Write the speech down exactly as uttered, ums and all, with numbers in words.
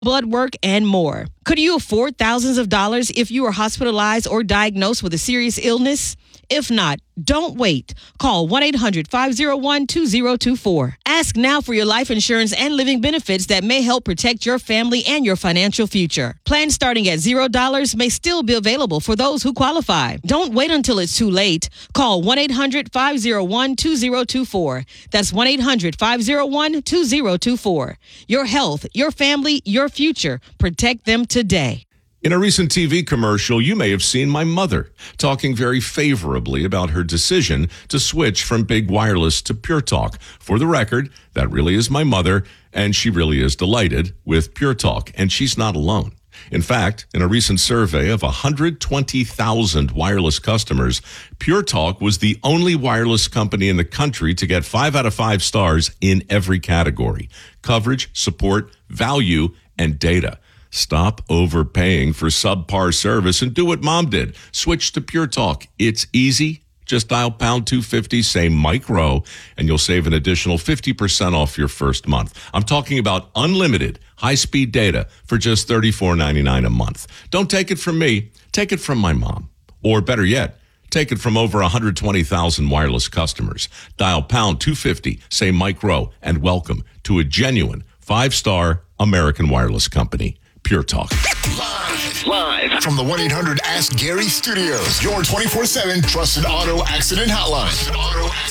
blood work, and more. Could you afford thousands of dollars if you are hospitalized or diagnosed with a serious illness? If not, don't wait. Call one eight hundred five oh one two oh two four. Ask now for your life insurance and living benefits that may help protect your family and your financial future. Plans starting at zero dollars may still be available for those who qualify. Don't wait until it's too late. Call one eight hundred five oh one two oh two four. That's one eight hundred five oh one two oh two four. Your health, your family, your future. Protect them today. In a recent T V commercial, you may have seen my mother talking very favorably about her decision to switch from Big Wireless to Pure Talk. For the record, that really is my mother, and she really is delighted with Pure Talk, and she's not alone. In fact, in a recent survey of one hundred twenty thousand wireless customers, Pure Talk was the only wireless company in the country to get five out of five stars in every category: coverage, support, value, and data. Stop overpaying for subpar service and do what Mom did. Switch to Pure Talk. It's easy. Just dial pound two fifty, say Mike Rowe, and you'll save an additional fifty percent off your first month. I'm talking about unlimited high-speed data for just thirty-four ninety-nine a month. Don't take it from me. Take it from my mom. Or better yet, take it from over one hundred twenty thousand wireless customers. Dial pound two fifty, say Mike Rowe, and welcome to a genuine five-star American wireless company. Pure Talk. Live, live from the one eight hundred Ask Gary Studios, your twenty-four seven trusted auto accident hotline. Auto accident